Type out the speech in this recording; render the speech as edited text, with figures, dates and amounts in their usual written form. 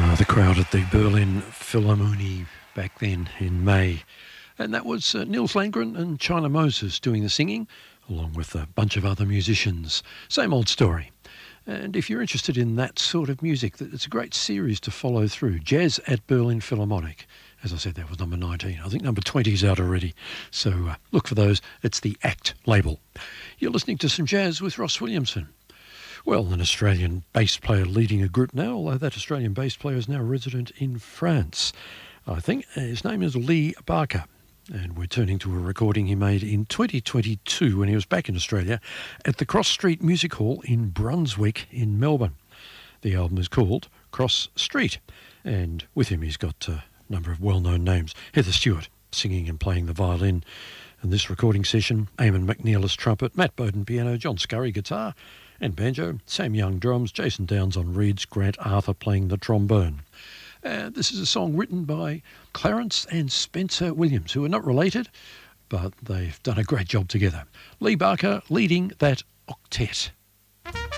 The crowd at the Berlin Philharmonie back then in May. And that was Nils Landgren and China Moses doing the singing, along with a bunch of other musicians. Same old story. And if you're interested in that sort of music, it's a great series to follow through. Jazz at Berlin Philharmonic. As I said, that was number 19. I think number 20 is out already. So look for those. It's the ACT label. You're listening to some jazz with Ross Williamson. Well, an Australian bass player leading a group now, although that Australian bass player is now resident in France. I think his name is Lee Barker. And we're turning to a recording he made in 2022 when he was back in Australia at the Cross Street Music Hall in Brunswick in Melbourne. The album is called Cross Street, and with him he's got a number of well-known names. Heather Stewart singing and playing the violin. And this recording session, Eamon McNeilis trumpet, Matt Bowden piano, John Scurry guitar and banjo, Sam Young drums, Jason Downs on reeds, Grant Arthur playing the trombone. This is a song written by Clarence and Spencer Williams, who are not related, but they've done a great job together. Lee Barker leading that octet.